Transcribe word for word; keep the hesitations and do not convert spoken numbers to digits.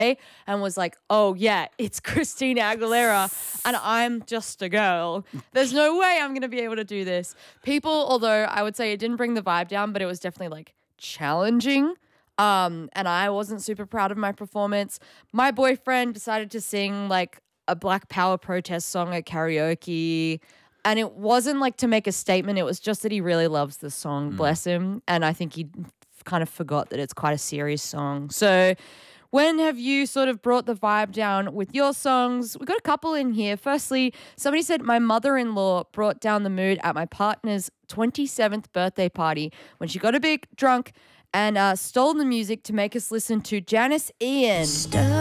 and was like, oh, yeah, it's Christina Aguilera and I'm just a girl. There's no way I'm going to be able to do this. People, although I would say it didn't bring the vibe down, but it was definitely like challenging. Um, and I wasn't super proud of my performance. My boyfriend decided to sing like a Black Power protest song at karaoke. And it wasn't like to make a statement. It was just that he really loves the song, mm. bless him. And I think he kind of forgot that it's quite a serious song. So when have you sort of brought the vibe down with your songs? We've got a couple in here. Firstly, somebody said, my mother-in-law brought down the mood at my partner's twenty-seventh birthday party when she got a bit drunk and uh, stole the music to make us listen to Janice Ian. Stop.